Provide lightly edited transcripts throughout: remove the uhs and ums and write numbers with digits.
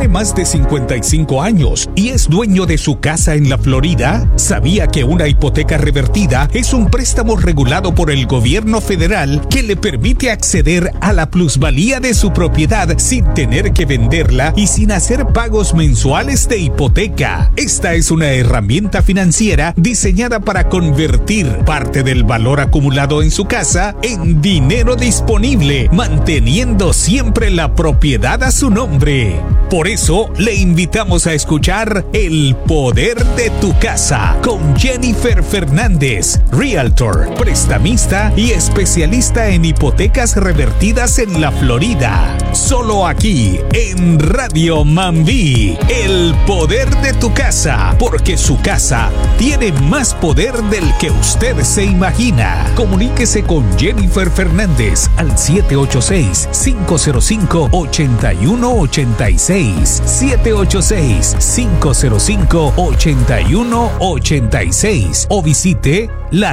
Tiene más de 55 años y es dueño de su casa en la Florida. ¿Sabía que una hipoteca revertida es un préstamo regulado por el gobierno federal que le permite acceder a la plusvalía de su propiedad sin tener que venderla y sin hacer pagos mensuales de hipoteca? Esta es una herramienta financiera diseñada para convertir parte del valor acumulado en su casa en dinero disponible, manteniendo siempre la propiedad a su nombre. Por eso, le invitamos a escuchar El Poder de tu Casa con Jennifer Fernández, Realtor, prestamista y especialista en hipotecas revertidas en la Florida. Solo aquí, en Radio Mambí, El Poder de tu Casa, porque su casa tiene más poder del que usted se imagina. Comuníquese con Jennifer Fernández al 786-505-8186. 786-505-8186 o visite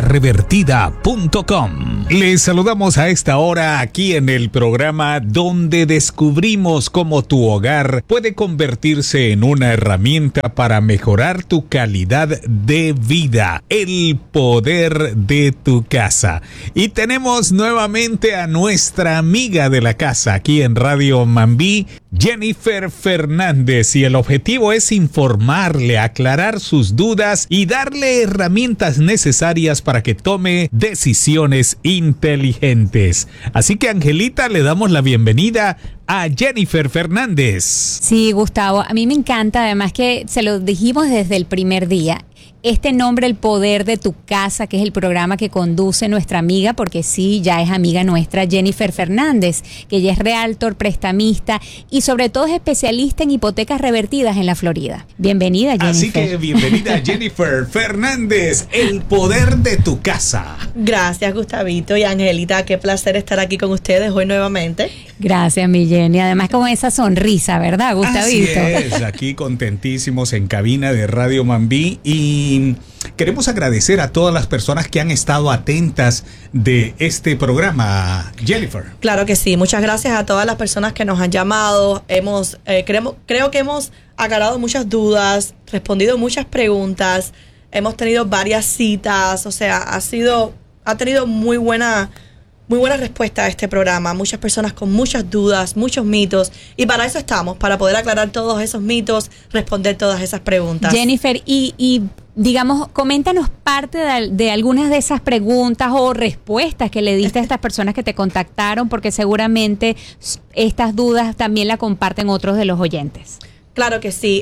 larevertida.com. Les saludamos a esta hora aquí en el programa donde descubrimos cómo tu hogar puede convertirse en una herramienta para mejorar tu calidad de vida. El poder de tu casa. Y tenemos nuevamente a nuestra amiga de la casa aquí en Radio Mambí, Jennifer Fernández, y el objetivo es informarle, aclarar sus dudas y darle herramientas necesarias para que tome decisiones inteligentes. Así que, Angelita, le damos la bienvenida a Jennifer Fernández. Sí, Gustavo, a mí me encanta, además que se lo dijimos desde el primer día. Este nombre, El Poder de tu Casa, que es el programa que conduce nuestra amiga, porque sí, ya es amiga nuestra, Jennifer Fernández, que ella es realtor, prestamista y sobre todo es especialista en hipotecas revertidas en la Florida. Bienvenida, Jennifer. Así que bienvenida, Jennifer Fernández, El Poder de tu Casa. Gracias, Gustavito y Angelita, qué placer estar aquí con ustedes hoy nuevamente. Gracias, mi Jenny. Además con esa sonrisa, ¿verdad, Gustavito? Así es, aquí contentísimos en cabina de Radio Mambí y queremos agradecer a todas las personas que han estado atentas de este programa, Jennifer. Claro que sí, muchas gracias a todas las personas que nos han llamado. Creo que hemos aclarado muchas dudas, respondido muchas preguntas, hemos tenido varias citas, o sea, ha tenido muy buena respuesta a este programa. Muchas personas con muchas dudas, muchos mitos. Y para eso estamos, para poder aclarar todos esos mitos, responder todas esas preguntas. Jennifer, y digamos, coméntanos parte de algunas de esas preguntas o respuestas que le diste a estas personas que te contactaron, porque seguramente estas dudas también la comparten otros de los oyentes. Claro que sí.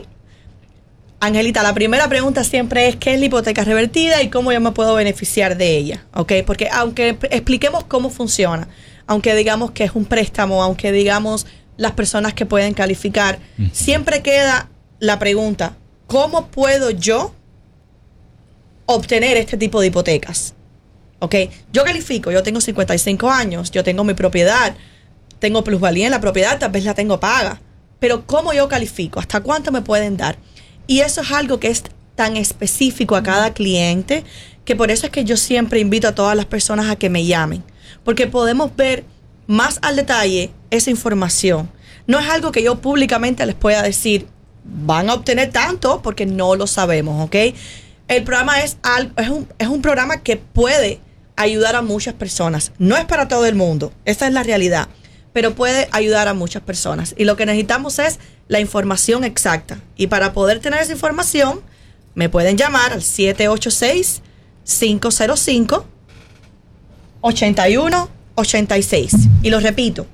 Angelita, la primera pregunta siempre es ¿qué es la hipoteca revertida y cómo yo me puedo beneficiar de ella? ¿Ok? Porque aunque expliquemos cómo funciona, aunque digamos que es un préstamo, aunque digamos las personas que pueden calificar, siempre queda la pregunta, ¿cómo puedo yo obtener este tipo de hipotecas? ¿Ok? Yo califico, yo tengo 55 años, yo tengo mi propiedad, tengo plusvalía en la propiedad, tal vez la tengo paga, pero ¿cómo yo califico? ¿Hasta cuánto me pueden dar? Y eso es algo que es tan específico a cada cliente, que por eso es que yo siempre invito a todas las personas a que me llamen, porque podemos ver más al detalle esa información. No es algo que yo públicamente les pueda decir, van a obtener tanto, porque no lo sabemos, ¿ok? El programa es un programa que puede ayudar a muchas personas. No es para todo el mundo, esa es la realidad, pero puede ayudar a muchas personas. Y lo que necesitamos es la información exacta. Y para poder tener esa información, me pueden llamar al 786-505-8186. Y lo repito,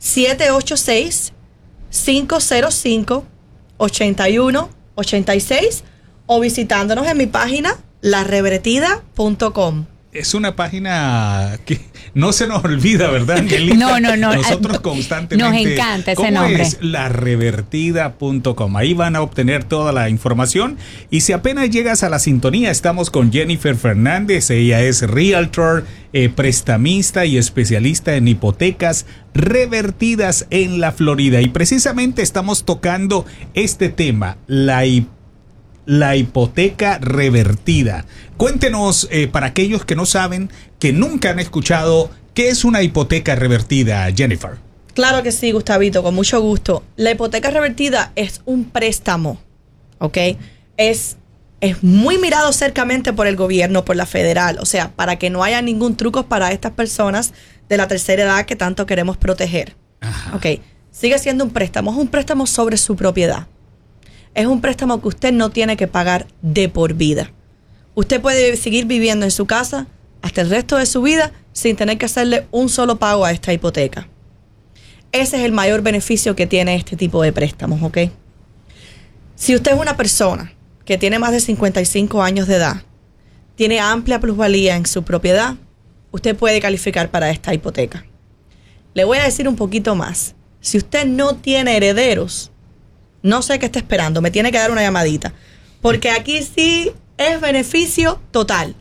786-505-8186 o visitándonos en mi página larevertida.com. Es una página que no se nos olvida, ¿verdad, Angelita? No. Nosotros constantemente. Nos encanta ese nombre. ¿Cómo es? Larevertida.com. Ahí van a obtener toda la información. Y si apenas llegas a la sintonía, estamos con Jennifer Fernández. Ella es realtor, prestamista y especialista en hipotecas revertidas en la Florida. Y precisamente estamos tocando este tema, la hipoteca revertida. Cuéntenos, para aquellos que no saben, que nunca han escuchado, ¿qué es una hipoteca revertida, Jennifer? Claro que sí, Gustavito, con mucho gusto. La hipoteca revertida es un préstamo, ¿ok? Es muy mirado cercamente por el gobierno, por la federal, o sea, para que no haya ningún truco para estas personas de la tercera edad que tanto queremos proteger. Ajá. ¿Ok? Sigue siendo un préstamo, es un préstamo sobre su propiedad. Es un préstamo que usted no tiene que pagar de por vida. Usted puede seguir viviendo en su casa hasta el resto de su vida sin tener que hacerle un solo pago a esta hipoteca. Ese es el mayor beneficio que tiene este tipo de préstamos, ¿ok? Si usted es una persona que tiene más de 55 años de edad, tiene amplia plusvalía en su propiedad, usted puede calificar para esta hipoteca. Le voy a decir un poquito más. Si usted no tiene herederos, no sé qué está esperando, me tiene que dar una llamadita, porque aquí sí es beneficio total.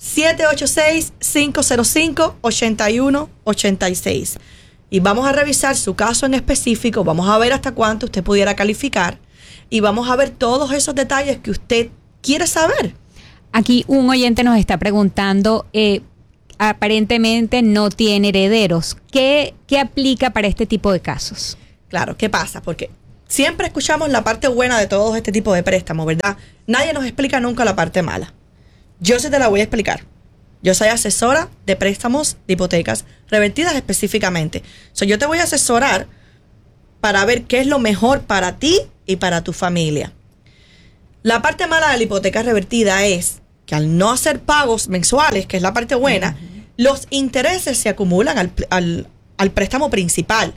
786-505-8186. Y vamos a revisar su caso en específico, vamos a ver hasta cuánto usted pudiera calificar y vamos a ver todos esos detalles que usted quiere saber. Aquí un oyente nos está preguntando, aparentemente no tiene herederos. ¿Qué aplica para este tipo de casos? Claro, ¿qué pasa? Porque siempre escuchamos la parte buena de todo este tipo de préstamos, ¿verdad? Nadie nos explica nunca la parte mala. Yo sí te la voy a explicar. Yo soy asesora de préstamos de hipotecas revertidas específicamente. Yo te voy a asesorar para ver qué es lo mejor para ti y para tu familia. La parte mala de la hipoteca revertida es que al no hacer pagos mensuales, que es la parte buena, los intereses se acumulan al préstamo principal.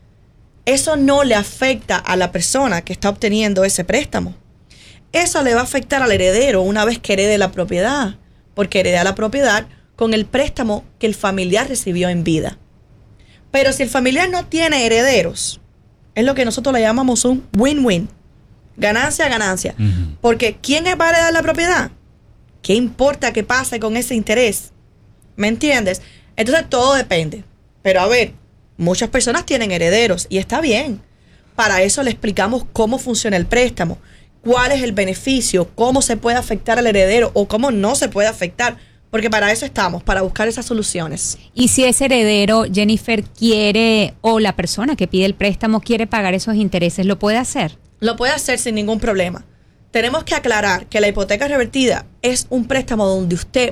Eso no le afecta a la persona que está obteniendo ese préstamo. Eso le va a afectar al heredero una vez que herede la propiedad, porque hereda la propiedad con el préstamo que el familiar recibió en vida. Pero si el familiar no tiene herederos, es lo que nosotros le llamamos un win-win. Ganancia, ganancia. Porque ¿quién va a heredar la propiedad? ¿Qué importa que pase con ese interés? ¿Me entiendes? Entonces todo depende. Pero a ver, muchas personas tienen herederos y está bien. Para eso le explicamos cómo funciona el préstamo, cuál es el beneficio, cómo se puede afectar al heredero o cómo no se puede afectar, porque para eso estamos, para buscar esas soluciones. Y si ese heredero, Jennifer, quiere, o la persona que pide el préstamo quiere pagar esos intereses, ¿lo puede hacer? Lo puede hacer sin ningún problema. Tenemos que aclarar que la hipoteca revertida es un préstamo donde usted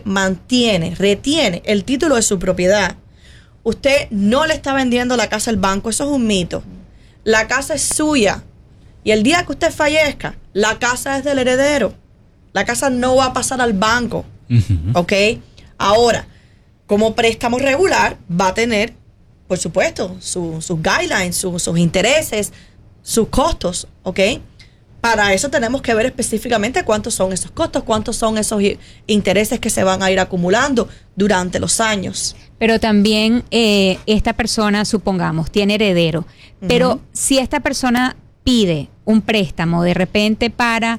retiene el título de su propiedad. Usted no le está vendiendo la casa al banco, eso es un mito. La casa es suya. Y el día que usted fallezca, la casa es del heredero. La casa no va a pasar al banco. ¿Ok? Ahora, como préstamo regular, va a tener, por supuesto, sus guidelines, sus intereses, sus costos. ¿Ok? Para eso tenemos que ver específicamente cuántos son esos costos, cuántos son esos intereses que se van a ir acumulando durante los años. Pero también esta persona, supongamos, tiene heredero. Pero si esta persona pide un préstamo de repente para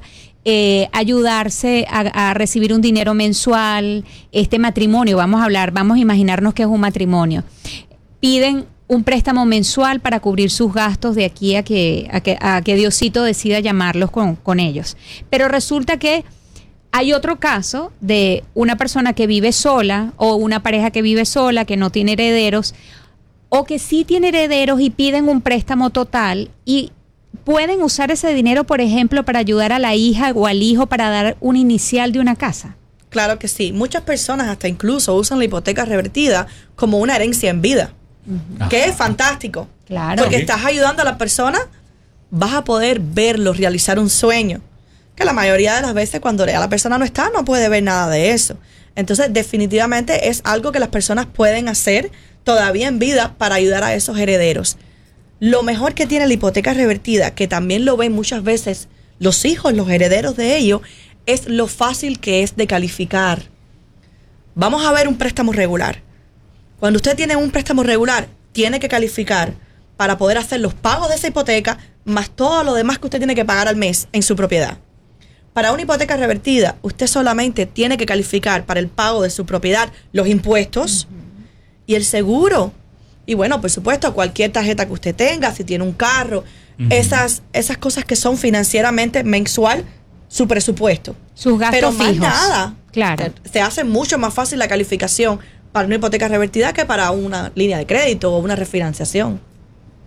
ayudarse a recibir un dinero mensual, este matrimonio, vamos a imaginarnos que es un matrimonio, piden un préstamo mensual para cubrir sus gastos de aquí a que Diosito decida llamarlos con ellos. Pero resulta que hay otro caso de una persona que vive sola o una pareja que vive sola, que no tiene herederos, o que sí tiene herederos y piden un préstamo total y pueden usar ese dinero, por ejemplo, para ayudar a la hija o al hijo para dar un inicial de una casa. Claro que sí. Muchas personas hasta incluso usan la hipoteca revertida como una herencia en vida, que es fantástico. Claro. Porque estás ayudando a la persona, vas a poder verlo, realizar un sueño. Que la mayoría de las veces cuando la persona no está, no puede ver nada de eso. Entonces, definitivamente es algo que las personas pueden hacer todavía en vida para ayudar a esos herederos. Lo mejor que tiene la hipoteca revertida, que también lo ven muchas veces los hijos, los herederos de ellos, es lo fácil que es de calificar. Vamos a ver un préstamo regular. Cuando usted tiene un préstamo regular, tiene que calificar para poder hacer los pagos de esa hipoteca, más todo lo demás que usted tiene que pagar al mes en su propiedad. Para una hipoteca revertida, usted solamente tiene que calificar para el pago de su propiedad, los impuestos y el seguro. Y bueno, por supuesto, cualquier tarjeta que usted tenga, si tiene un carro, esas cosas que son financieramente mensual, su presupuesto. Sus gastos Pero más fijos. nada. Claro. Se hace mucho más fácil la calificación para una hipoteca revertida que para una línea de crédito o una refinanciación.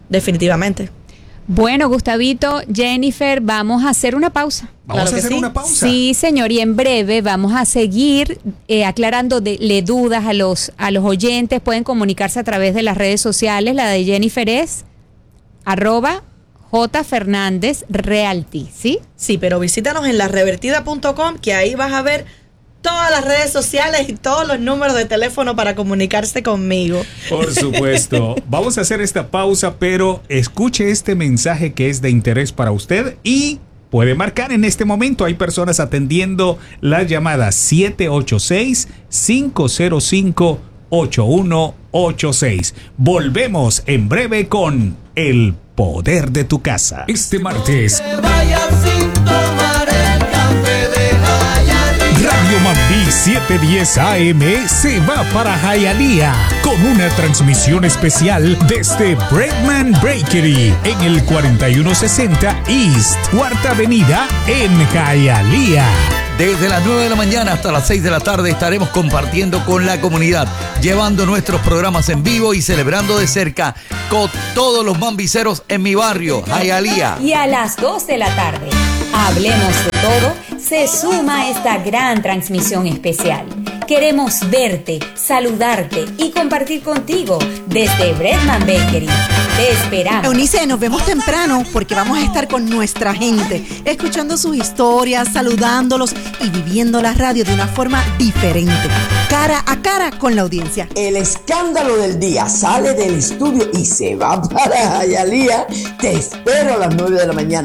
definitivamente. Bueno, Gustavito, Jennifer, vamos a hacer una pausa. Vamos Claro a que hacer sí. una pausa. Sí, señor, y en breve vamos a seguir aclarándole dudas a los oyentes. Pueden comunicarse a través de las redes sociales. La de Jennifer es @jfernándezrealty, ¿sí? Sí, pero visítanos en larevertida.com, que ahí vas a ver todas las redes sociales y todos los números de teléfono para comunicarse conmigo. Por supuesto. Vamos a hacer esta pausa, pero escuche este mensaje que es de interés para usted y puede marcar en este momento. Hay personas atendiendo la llamada 786-505-8186. Volvemos en breve con El Poder de tu Casa. Este martes, Radio Mambí 710 AM se va para Hialeah con una transmisión especial desde Breadman Bakery en el 4160 East, Cuarta Avenida en Hialeah. Desde las 9 de la mañana hasta las 6 de la tarde estaremos compartiendo con la comunidad, llevando nuestros programas en vivo y celebrando de cerca con todos los mambiceros en mi barrio, Hialeah. Y a las 2 de la tarde, Hablemos de Todo, se suma a esta gran transmisión especial. Queremos verte, saludarte y compartir contigo desde Breadman Bakery. Te esperamos. Eunice, nos vemos temprano porque vamos a estar con nuestra gente, escuchando sus historias, saludándolos y viviendo la radio de una forma diferente, cara a cara con la audiencia. El escándalo del día sale del estudio y se va para Hialeah. Te espero a las 9 de la mañana.